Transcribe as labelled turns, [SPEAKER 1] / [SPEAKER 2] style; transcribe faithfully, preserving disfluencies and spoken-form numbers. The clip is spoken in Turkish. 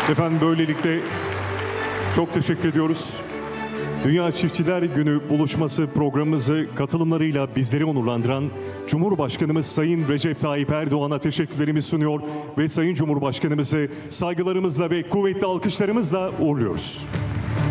[SPEAKER 1] Efendim böylelikle çok teşekkür ediyoruz. Dünya Çiftçiler Günü buluşması programımızı katılımlarıyla bizleri onurlandıran Cumhurbaşkanımız Sayın Recep Tayyip Erdoğan'a teşekkürlerimizi sunuyor ve Sayın Cumhurbaşkanımızı saygılarımızla ve kuvvetli alkışlarımızla uğurluyoruz.